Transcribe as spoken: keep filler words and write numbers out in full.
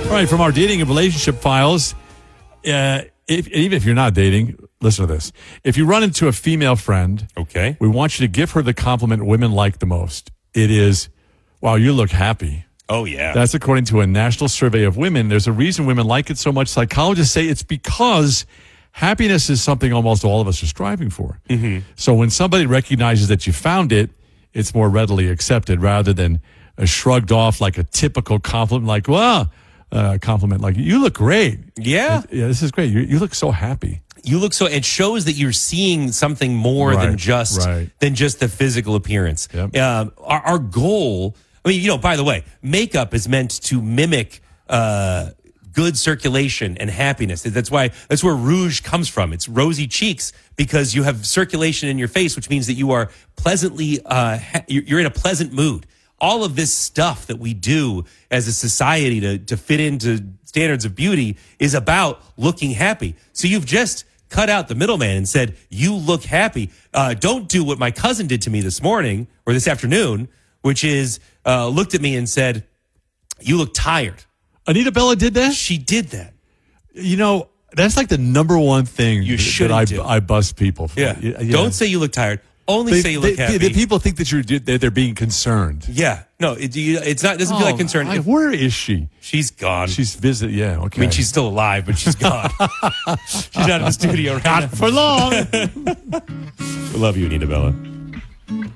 All right, from our dating and relationship files, uh, if, even if you're not dating, listen to this. If you run into a female friend, Okay. we want you to give her the compliment women like the most. It is, wow, you look happy. Oh, yeah. That's according to a national survey of women. There's a reason women like it so much. Psychologists say it's because happiness is something almost all of us are striving for. Mm-hmm. So when somebody recognizes that you found it, it's more readily accepted rather than uh, shrugged off like a typical compliment, like, well, uh, compliment like, you look great. Yeah. It- yeah, this is great. You, you look so happy. You look so, it shows that you're seeing something more Right, than just right. than just the physical appearance. Yep. Um, our, our goal, I mean, you know, by the way, makeup is meant to mimic uh, good circulation and happiness. That's why, that's where rouge comes from. It's rosy cheeks because you have circulation in your face, which means that you are pleasantly, uh, ha- you're in a pleasant mood. All of this stuff that we do as a society to, to fit into standards of beauty is about looking happy. So you've just cut out the middleman and said, you look happy. Uh, don't do what my cousin did to me this morning or this afternoon, which is uh, looked at me and said, you look tired. Anita Bella did that? She did that. You know, that's like the number one thing You that shouldn't I, do. I bust people for. Yeah. Yeah. Don't say you look tired. Only They- say you look they- happy. the people think that you're that they're being concerned. yeah. No, it, you, it's not. It doesn't feel like concern. I- If- where is she? she's gone. She's visit. Yeah, okay. I mean, she's still alive, but she's gone. She's out of the studio right now. for long. I love you, Anita Bella.